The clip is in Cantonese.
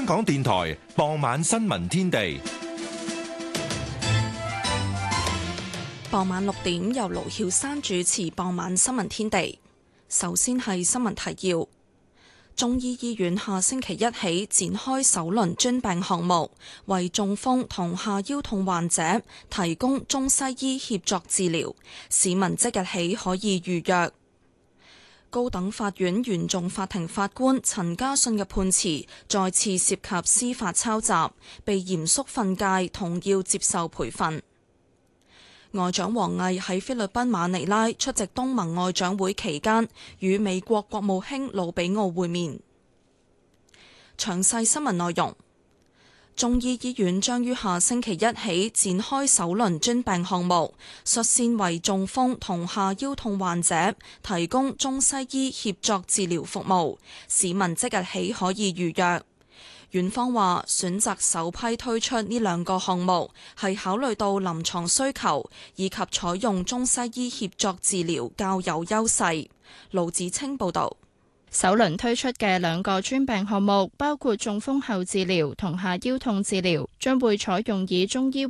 港電台傍晚新聞天地。 傍晚6點由盧曉珊主持傍晚新聞天地。首先係新聞提要：中醫醫院下星期一起展開首輪專病項目，為中風同下腰痛患者提供中西醫協作治療，市民即日起可以預約。高等法院原訟法庭法官陳家信嘅判詞再次涉及司法抄襲，被嚴肅訓誡同要接受培訓。外長王毅喺菲律賓馬尼拉出席東盟外長會期間，與美國國務卿魯比奧會面。詳細新聞內容：中醫醫院將於下星期一起展開首輪專病項目，率先為中風同下腰痛患者提供中西醫協作治療服務，市民即日起可以預約。院方話選擇首批推出呢兩個項目，係考慮到臨床需求以及採用中西醫協作治療較有優勢。盧子清報導。 首輪推出嘅兩個專病項目包括中風後治療同下腰痛治療，將會採用以中醫